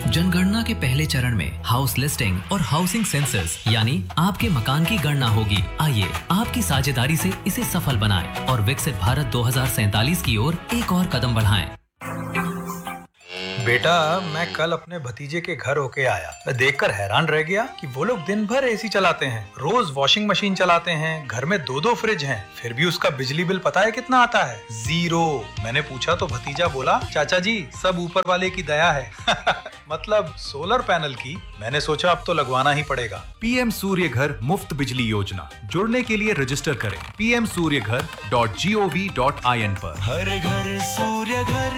जनगणना के पहले चरण में हाउस लिस्टिंग और हाउसिंग सेंसस यानी आपके मकान की गणना होगी। आइए आपकी साझेदारी से इसे सफल बनाएं और विकसित भारत 2047 की ओर एक और कदम बढ़ाएं। बेटा, मैं कल अपने भतीजे के घर होके आया। मैं देखकर हैरान रह गया कि वो लोग दिन भर एसी चलाते हैं, रोज वॉशिंग मशीन चलाते हैं, घर में 2-2 फ्रिज हैं, फिर भी उसका बिजली बिल पता है कितना आता है? 0। मैंने पूछा तो भतीजा बोला, चाचा जी सब ऊपर वाले की दया है। मतलब सोलर पैनल की। मैंने सोचा अब तो लगवाना ही पड़ेगा। पीएम सूर्य घर मुफ्त बिजली योजना, जुड़ने के लिए रजिस्टर करें pmsuryaghar.gov.in पर। हर घर सूर्य घर।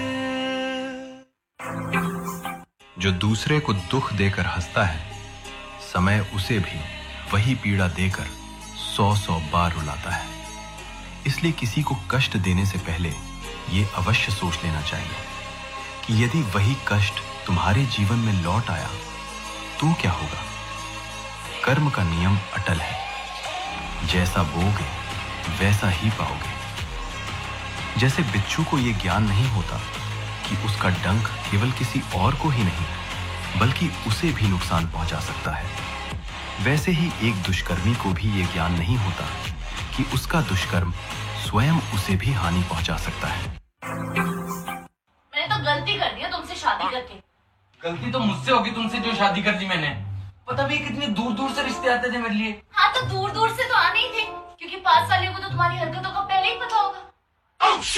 जो दूसरे को दुख देकर हंसता है, समय उसे भी वही पीड़ा देकर 100-100 बार रुलाता है। इसलिए किसी को कष्ट देने से पहले ये अवश्य सोच लेना चाहिए कि यदि वही कष्ट तुम्हारे जीवन में लौट आया तो क्या होगा। कर्म का नियम अटल है, जैसा बोगे वैसा ही पाओगे। जैसे बिच्छू को यह ज्ञान नहीं होता कि उसका डंक केवल किसी और को ही नहीं बल्कि उसे भी नुकसान पहुंचा सकता है, वैसे ही एक दुष्कर्मी को भी ये ज्ञान नहीं होता कि उसका दुष्कर्म स्वयं उसे भी हानि पहुंचा सकता है। मैंने तो गलती कर दी है तुमसे शादी करके। गलती तो मुझसे होगी तुमसे जो शादी कर दी मैंने। पता भी कितनी दूर दूर से रिश्ते आते थे मेरे लिए। हाँ तो दूर दूर से तो आने ही थे, क्योंकि 5 सालों को तो तुम्हारी हरकतों का पहले ही पता होगा।